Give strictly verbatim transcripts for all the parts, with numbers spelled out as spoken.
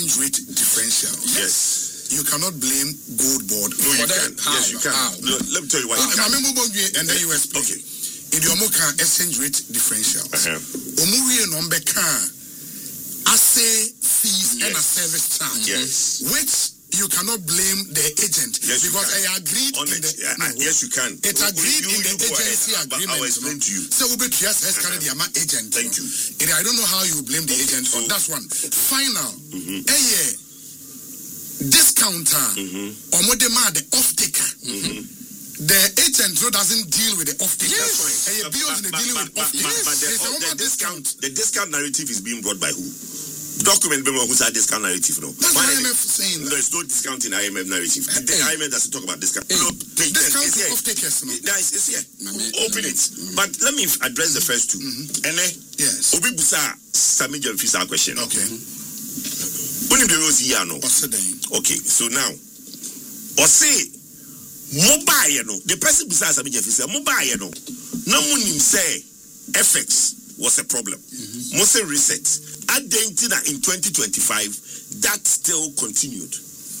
rate differential. Yes. You cannot blame Gold Board. No, you can. How? Yes, you can. How? No, let me tell you why. Okay, I'm and then you explain. Okay. In the Omoka exchange rate differential. Omuri and Ombeka, I say fees and a service charge. Yes. Which you cannot blame the agent yes, because I agreed on in it. the Yeah, no, yes you can. It agreed you, you, in the you agency ahead, agreement. I'll explain no? to you. So we be yes, has carried the agent. Thank you. And I don't know how you blame the okay, agent so, on that one. Final. Mm-hmm. A year discounter mm-hmm. or more demand the off taker. Mm-hmm. The agent no, doesn't deal with the off taker. Yes. Right. And bills in dealing with off taker. But, but the, the discount, the discount narrative is being brought by who? Document member who's that discount narrative, no? That's what I M F saying. There's no discount in I M F narrative. Hey. The I M F doesn't talk about discount. Hey. No, discount it's here. Off takers, no? It's, it's here. Mm-hmm. Open it. Mm-hmm. But let me address the first two. Mm-hmm. And then, yes. Obi Busa, Sami Jamfisa question. Okay. Only the rose here, no? Okay, so now, or say, mobile, no? The person Busa Sami Jamfisa, mobile, no? No one say F X was a problem. Mm-hmm. Most reset. Argentina in twenty twenty-five, that still continued.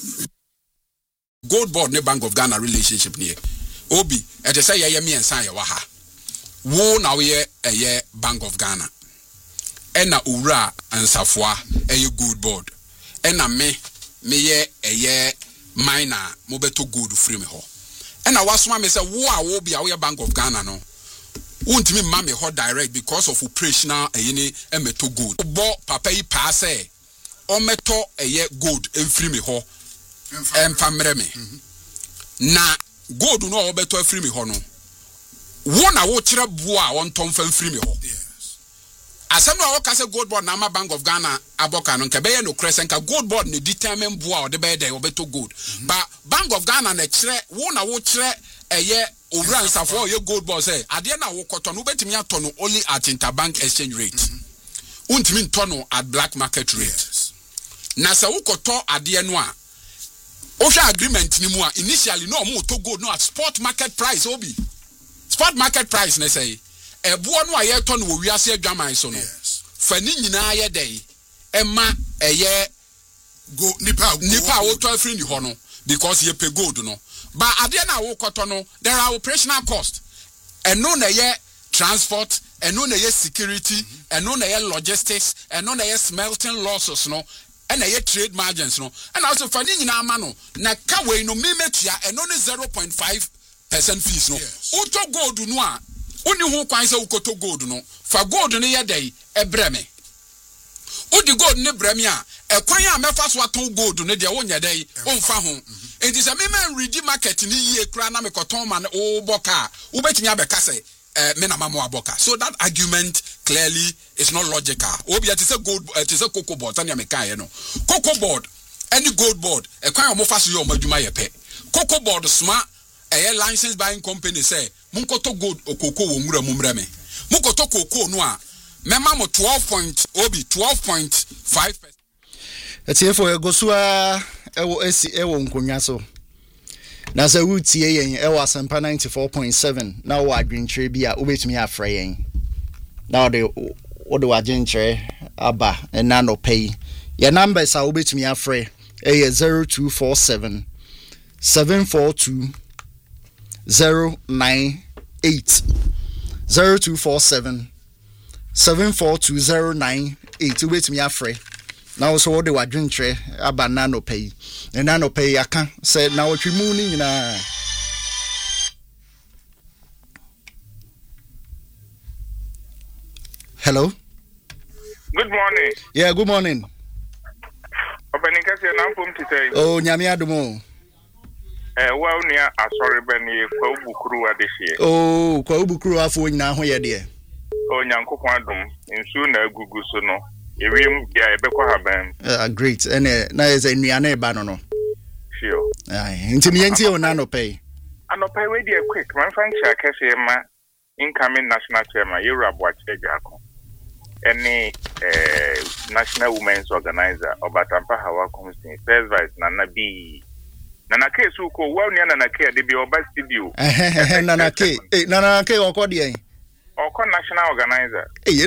Gold Board ne Bank of Ghana relationship near Obi, at the say, I me and Saya Waha. Wo now ye a year Bank of Ghana. Ena Ura and Safwa, a Gold Board. Ena me, me ye a year minor, mobeto good free me ho. Ena was one me say, wow, will be our Bank of Ghana no. Won't me mammy hot direct because of operational a yeni emeto good. Bo papa yi pass eh o meto a ye good en free me ho en famre me. Na good no o beto free me ho no. Wo na wo kire boa won ton fan free me ho. Yes. Asem no wo ka say Gold Board na ma Bank of Ghana aboka no nka be ye no crescent ka Gold Board ne determine boa o de be dey o beto good. But Bank of Ghana na kire wo na wo kire a ye over and for your Gold Board say ade na wo koto no betimi ato no only at interbank exchange rate. Mm-hmm. Untimi nto no at black market rate. Yes. Na se wo koto ade no a o hwa agreement ni mu a initially no mo to gold no at spot market price obi. Spot market price na say e bo no a ye to no wo wiase adwaman so no. Yes. Fa ni nyina ye dey e ma e ye go nipa nipa wo to afri ni ho no because ye pay gold no. But at the end of Wokotono, there are operational costs. And no ye transport, and no ye security, mm-hmm. and no ye logistics, and no ye smelting losses, no, and ye trade margins, no. And also finding in our mano, na kawe no mimetia, and only zero point five percent fees, no. Uto gold noa, only who quite say ukoto gold, no. For gold in a day, a breme. Udi gold ne bremia, a kwaya mefas waton gold ne dia wonya day, on fahon. It is a me ready market ni ye kra na me koton man o boka ubetimi abeka say eh me na mamo aboka. So that argument clearly is not logical. Obi it is a gold it is a cocoa board tani ameka ye no. Cocoa board any gold board e kwan mo faso ye o madwuma ye pe. Cocoa board sma a license buying company say munkoto gold o cocoa wo mura mumra me. Munkoto cocoa no a mema mo twelve point obi twelve point five percent. Etie for go so ewo esi ewo nkonya so na se wutie yen ewo asempa ninety-four point seven na wo adwentre bi a obetumi afra yen na de wo de adwentre aba na no pay your numbers a obetumi afra e zero two four seven seven four two zero nine eight zero two four seven seven four two zero nine eight obetumi afra. Now so what they were drinking about nano pay. And nano pay I can say now what you mooning na hello. Good morning. Yeah, good morning. Opening kasi na mpum titay. Oh, nyame adomo. Eh, wa unia asori bani kwa ubukuru wa deshie. Oh, kwa ubukuru afo nyina ho ye de. Oh, nyankopon adom. Nsu na agugu so no. Ewiem ya ebekwa haban. Uh, great. And uh, na is a nuane ba no no. Sure. Ai, ntimi yenti o na no pay. Ano pay we dey quick. Man fan cha kese ma incoming national chairman Yura Boache Jako. Any eh national women's organizer Obatampa Hawa comes in first vice Nana B. Nana K suko wa nia Nana K de bi oba studio. Eh eh Nana K. Eh Nana K okọ de en. Okọ national organizer. Eh